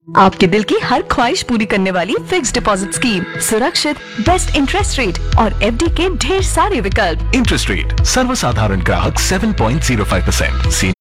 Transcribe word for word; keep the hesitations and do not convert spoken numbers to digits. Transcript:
आपके दिल की हर ख्वाहिश पूरी करने वाली फिक्स डिपॉजिट स्कीम, सुरक्षित, बेस्ट इंटरेस्ट रेट और एफडी के ढेर सारे विकल्प। इंटरेस्ट रेट सर्वसाधारण ग्राहक seven point zero five percent.